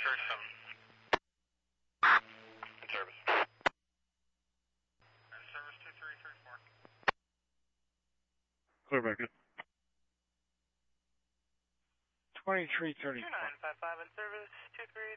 Church 7. In service. In service 2334. Clear back in. 2334. 2955 in service 2334.